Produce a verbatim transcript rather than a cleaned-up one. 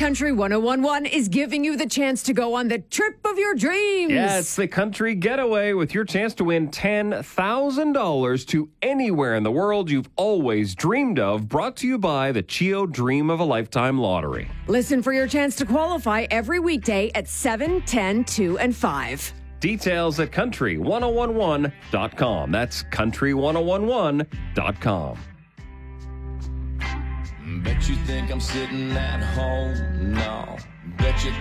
Country one oh one one is giving you the chance to go on the trip of your dreams. Yeah, it's the Country Getaway with your chance to win ten thousand dollars to anywhere in the world you've always dreamed of, brought to you by the Chio Dream of a Lifetime Lottery. Listen for your chance to qualify every weekday at seven, ten, two, and five. Details at country one oh one one dot com. That's country one oh one one dot com. Bet you think I'm sitting at home? No. Bet you